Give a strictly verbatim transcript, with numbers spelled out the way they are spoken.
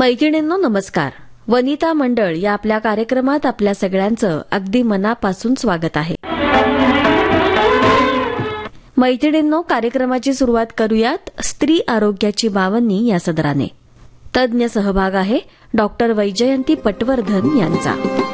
मैत्रिणींनो नमस्कार. वनिता मंडळ या आपल्या कार्यक्रमात आपल्या सगळ्यांचं अगदी मनापासून स्वागत आहे. मैत्रिणींनो, कार्यक्रमाची सुरुवात करूयात स्त्री आरोग्याची बावन्नी या सदराने. तज्ञ सहभाग आहे डॉक्टर वैजयंती पटवर्धन यांचा.